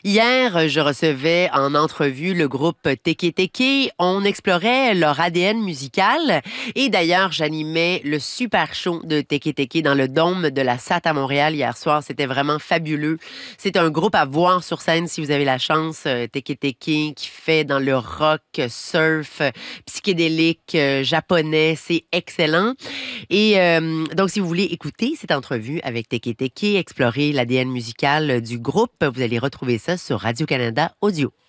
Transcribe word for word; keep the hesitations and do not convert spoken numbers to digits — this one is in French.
Hier, je recevais en entrevue le groupe Teke Teke. On explorait leur A D N musical et d'ailleurs, j'animais le super show de Teke Teke dans le dôme de la S A T à Montréal hier soir. C'était vraiment fabuleux. C'est un groupe à voir sur scène si vous avez la chance. euh, Teke Teke qui fait dans le rock, surf, psychédélique, euh, japonais. C'est excellent. Et euh, donc, si vous voulez écouter cette entrevue avec Teke Teke, explorer l'A D N musical du groupe, vous allez retrouver ça sur Radio-Canada Audio.